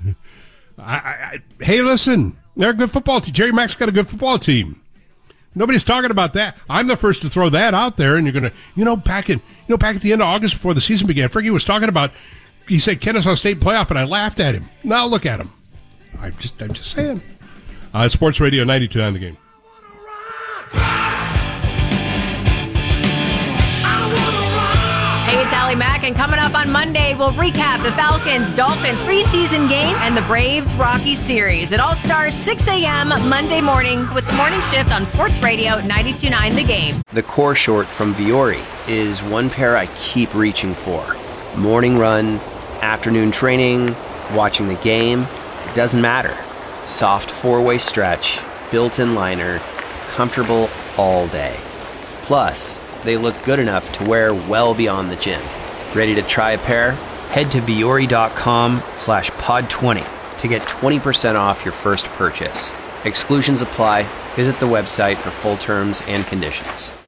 Hey, listen, they're a good football team. Jerry Mack's got a good football team. Nobody's talking about that. I'm the first to throw that out there, and you're going to, back at the end of August before the season began, Fergie was talking about, he said Kennesaw State playoff, and I laughed at him. Now look at him. I'm just saying. Sports Radio 92.9 The Game. Hey, it's Allie Mack, and coming up on Monday, we'll recap the Falcons-Dolphins preseason game and the Braves-Rockies series. It all starts 6 a.m. Monday morning with the morning shift on Sports Radio 92.9 The Game. The core short from Vuori is one pair I keep reaching for. Morning run, afternoon training, watching the game, it doesn't matter. Soft four-way stretch, built-in liner, comfortable all day. Plus, they look good enough to wear well beyond the gym. Ready to try a pair? Head to Vuori.com/pod20 to get 20% off your first purchase. Exclusions apply. Visit the website for full terms and conditions.